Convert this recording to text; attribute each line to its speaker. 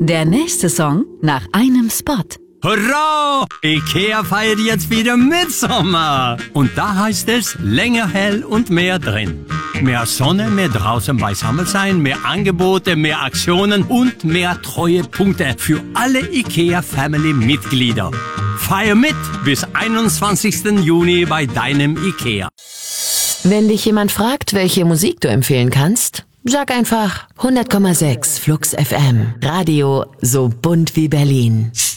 Speaker 1: Der nächste Song nach einem Spot.
Speaker 2: Hurra! Ikea feiert jetzt wieder Mitsommer. Und da heißt es länger hell und mehr drin. Mehr Sonne, mehr draußen beisammen sein, mehr Angebote, mehr Aktionen und mehr Treuepunkte für alle Ikea Family Mitglieder. Feier mit bis 21. Juni bei deinem Ikea.
Speaker 3: Wenn dich jemand fragt, welche Musik du empfehlen kannst, sag einfach 100,6 Flux FM. Radio so bunt wie Berlin.